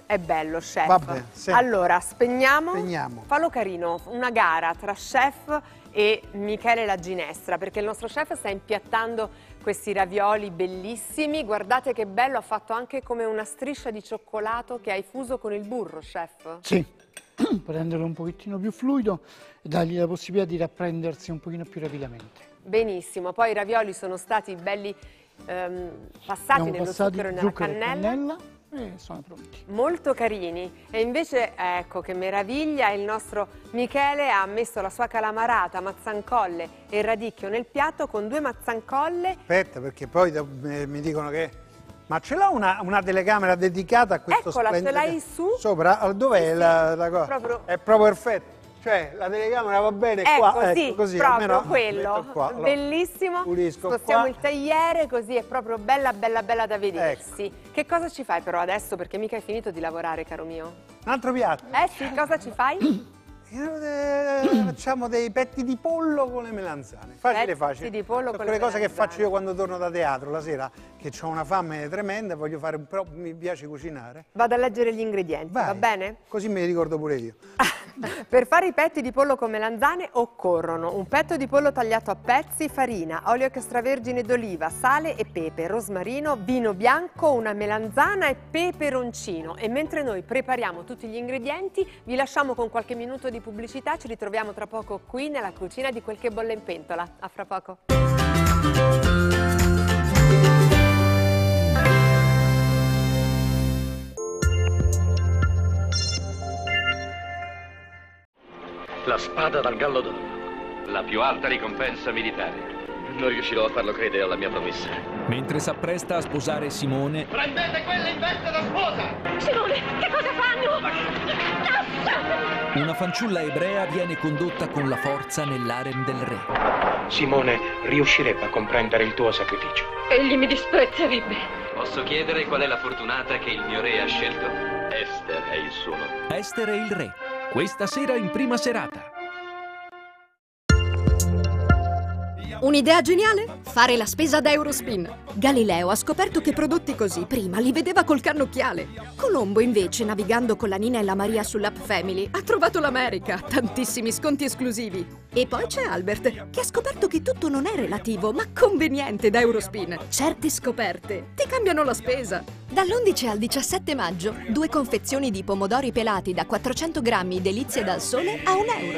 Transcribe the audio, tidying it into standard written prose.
è bello, chef. Vabbè, sì. Allora, spegniamo. Spegniamo. Fallo carino, una gara tra chef e Michele la ginestra, perché il nostro chef sta impiattando questi ravioli bellissimi. Guardate che bello, ha fatto anche come una striscia di cioccolato che hai fuso con il burro, chef. Sì, per renderlo un pochettino più fluido e dargli la possibilità di rapprendersi un pochino più rapidamente. Benissimo, poi i ravioli sono stati belli passati nello zucchero e nella cannella. E sono pronti. Molto carini. E invece, ecco che meraviglia, il nostro Michele ha messo la sua calamarata, mazzancolle e radicchio nel piatto con 2 mazzancolle. Aspetta, perché poi mi dicono che... Ma ce l'ha una telecamera dedicata a questo Eccola, ce splendido... l'hai su? Sopra? Dov'è Sì, la cosa? proprio... È proprio perfetto. Cioè, la telecamera va bene Ecco, qua, sì, ecco così. proprio almeno quello, metto qua. Allora, bellissimo. pulisco Spostiamo qua. il tagliere, così è proprio bella, bella, bella da vedersi. Ecco. Che cosa ci fai però adesso? Perché mica hai finito di lavorare, caro mio. Un altro piatto. Sì, cosa ci fai? Facciamo dei petti di pollo con le melanzane. Facile, facile. Di pollo Sono con quelle le cose che melanzane. faccio io quando torno da teatro la sera, che ho una fame tremenda e voglio fare però mi piace cucinare. Vado a leggere gli ingredienti, Vai. va bene? Così me li ricordo pure io. Per fare i petti di pollo con melanzane occorrono un petto di pollo tagliato a pezzi, farina, olio extravergine d'oliva, sale e pepe, rosmarino, vino bianco, una melanzana e peperoncino. E mentre noi prepariamo tutti gli ingredienti, vi lasciamo con qualche minuto di pubblicità. Ci ritroviamo tra poco qui nella cucina di Quel che bolle in pentola. A fra poco. La spada dal gallo d'oro. La più alta ricompensa militare. Non riuscirò a farlo credere alla mia promessa. Mentre s'appresta a sposare Simone, Prendete quella in veste da sposa! Simone, che cosa fanno? una fanciulla ebrea viene condotta con la forza nell'harem del re. Simone riuscirebbe a comprendere il tuo sacrificio. Egli mi disprezzerebbe. Posso chiedere qual è la fortunata che il mio re ha scelto? Esther è il suo nome. Esther e il re, questa sera in prima serata. Un'idea geniale? Fare la spesa ad Eurospin. Galileo ha scoperto che prodotti così prima li vedeva col cannocchiale. Colombo invece, navigando con la Nina e la Maria sull'app Family, ha trovato l'America, tantissimi sconti esclusivi. E poi c'è Albert, che ha scoperto che tutto non è relativo, ma conveniente da Eurospin. Certe scoperte ti cambiano la spesa. Dall'11 al 17 maggio, 2 confezioni di pomodori pelati da 400 grammi delizie dal sole a €1.